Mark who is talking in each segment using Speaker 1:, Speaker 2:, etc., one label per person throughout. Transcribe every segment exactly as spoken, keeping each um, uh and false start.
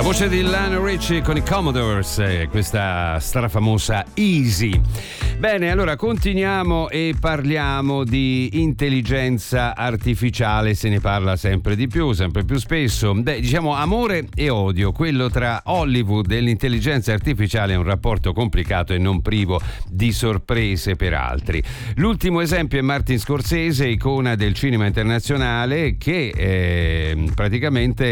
Speaker 1: voce di Lionel Richie con i Commodores, eh, questa strafamosa Easy. Bene, allora continuiamo e parliamo di intelligenza artificiale, se ne parla sempre di più, sempre più spesso. Beh, diciamo amore e odio, quello tra Hollywood e l'intelligenza artificiale è un rapporto complicato e non privo di sorprese per altri. L'ultimo esempio è Martin Scorsese, icona del cinema internazionale, che eh, praticamente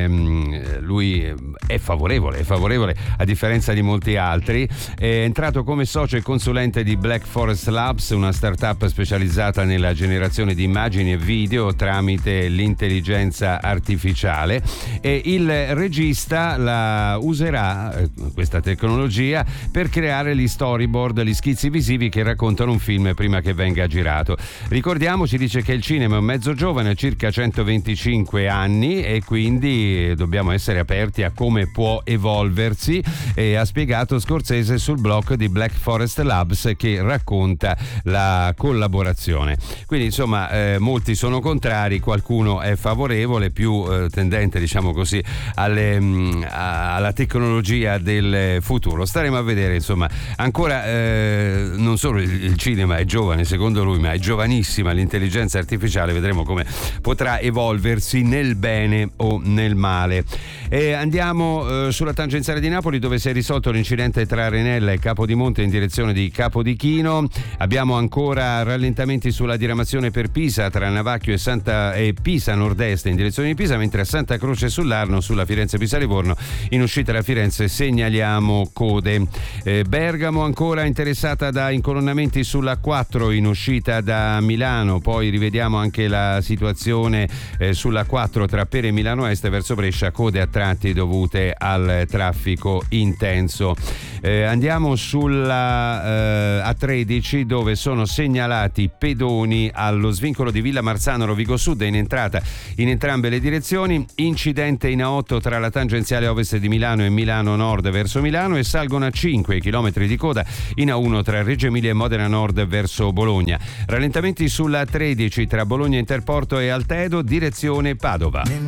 Speaker 1: eh, lui è favorevole, è favorevole a differenza di molti altri. È entrato come socio e consulente di Black Forest Labs, una startup specializzata nella generazione di immagini e video tramite l'intelligenza artificiale, e il regista la userà, questa tecnologia, per creare gli storyboard, gli schizzi visivi che raccontano un film prima che venga girato. Ricordiamoci, dice che il cinema è un mezzo giovane, circa centoventicinque anni, e quindi dobbiamo essere aperti a come può evolversi, e ha spiegato Scorsese sul blog di Black Forest Labs, che racconta la collaborazione. Quindi insomma eh, molti sono contrari, qualcuno è favorevole, più eh, tendente, diciamo così, alle, mh, alla tecnologia del futuro. Staremo a vedere, insomma. Ancora eh, non solo il, il cinema è giovane secondo lui, ma è giovanissima l'intelligenza artificiale, vedremo come potrà evolversi nel bene o nel male. E andiamo eh, sulla tangenziale di Napoli, dove si è risolto l'incidente tra Arenella e Capodimonte in direzione di Capodichino. Abbiamo ancora rallentamenti sulla diramazione per Pisa tra Navacchio e, Santa, e Pisa nord-est in direzione di Pisa, mentre a Santa Croce sull'Arno sulla Firenze-Pisa-Livorno in uscita da Firenze segnaliamo code. Eh, Bergamo ancora interessata da incolonnamenti sulla quattro in uscita da Milano, poi rivediamo anche la situazione eh, sulla quattro tra Pere e Milano Est verso Brescia, code a tratti dovute al traffico intenso. Eh, andiamo sulla eh, A tredici, dove sono segnalati pedoni allo svincolo di Villa Marzano Rovigo Sud in entrata in entrambe le direzioni. Incidente in A otto tra la tangenziale ovest di Milano e Milano Nord verso Milano, e salgono a cinque chilometri di coda in A uno tra Reggio Emilia e Modena Nord verso Bologna. Rallentamenti sulla A tredici tra Bologna Interporto e Altedo direzione Padova.